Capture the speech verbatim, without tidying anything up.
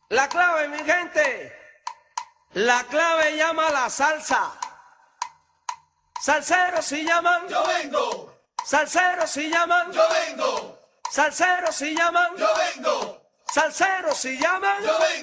La clave, mi gente, la clave llama la salsa. Salseros si llaman, yo vengo. Salseros si llaman, yo vengo. Salseros si llaman, yo vengo. Salseros si llaman, yo vengo.